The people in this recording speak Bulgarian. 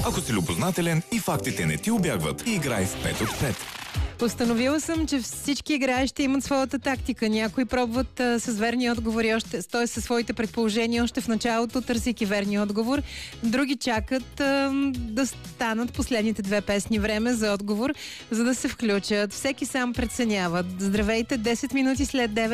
Ако си любознателен и фактите не ти убягват, играй в 5 от 5. Установила съм, че всички играещи имат своята тактика. Някои пробват с верни отговори, т.е. със своите предположения още в началото, търсейки верни отговор. Други чакат да станат последните 2 песни време за отговор, за да се включат. Всеки сам преценява. Здравейте, 10 минути след 9.